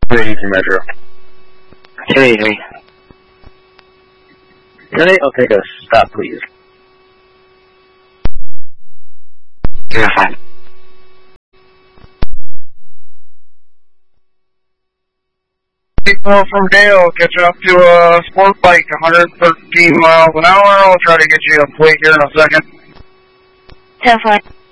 Ready for Metro. Hey. Really? I'll take a stop, please. Yeah, fine. People from Dale, get you up to a sport bike, 113 miles an hour. I'll try to get you a plate here in a second. 10-5.